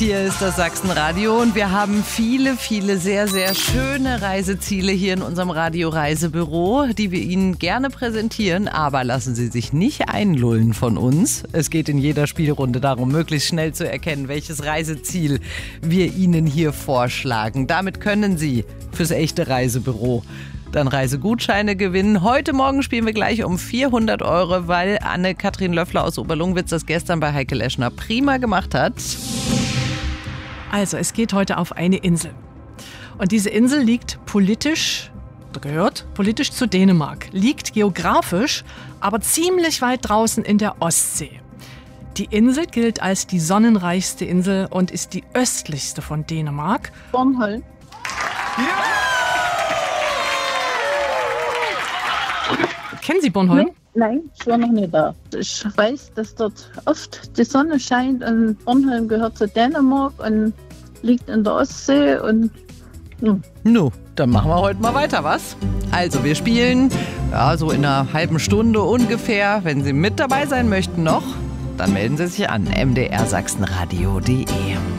Hier ist das Sachsenradio und wir haben viele, viele sehr, sehr schöne Reiseziele hier in unserem Radio-Reisebüro, die wir Ihnen gerne präsentieren. Aber lassen Sie sich nicht einlullen von uns. Es geht in jeder Spielrunde darum, möglichst schnell zu erkennen, welches Reiseziel wir Ihnen hier vorschlagen. Damit können Sie fürs echte Reisebüro dann Reisegutscheine gewinnen. Heute Morgen spielen wir gleich um 400 €, weil Anne-Kathrin Löffler aus Oberlungwitz das gestern bei Heike Leschner prima gemacht hat. Also, es geht heute auf eine Insel. Und diese Insel liegt gehört politisch zu Dänemark, liegt geografisch aber ziemlich weit draußen in der Ostsee. Die Insel gilt als die sonnenreichste Insel und ist die östlichste von Dänemark. Bornholm. Kennen Sie Bornholm? Nein, ich war noch nie da. Ich weiß, dass dort oft die Sonne scheint und Bornholm gehört zu Dänemark und liegt in der Ostsee und Dann machen wir heute mal weiter, was? Also wir spielen so in einer halben Stunde ungefähr. Wenn Sie mit dabei sein möchten noch, dann melden Sie sich an mdrsachsenradio.de.